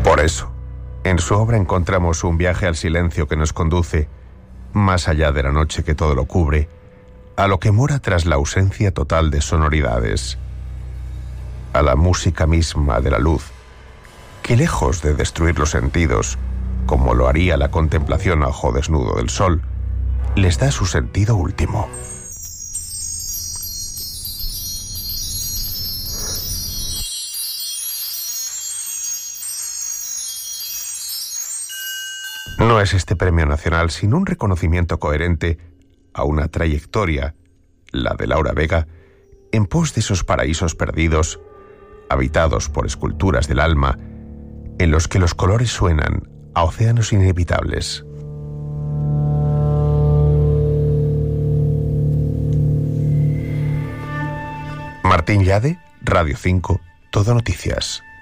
Por eso, en su obra encontramos un viaje al silencio que nos conduce, más allá de la noche que todo lo cubre, a lo que mora tras la ausencia total de sonoridades, a la música misma de la luz, que lejos de destruir los sentidos, como lo haría la contemplación a ojo desnudo del sol, les da su sentido último. No es este premio nacional sino un reconocimiento coherente a una trayectoria, la de Laura Vega, en pos de esos paraísos perdidos, habitados por esculturas del alma, en los que los colores suenan a océanos inevitables. Martín Llade, Radio 5, Todo Noticias.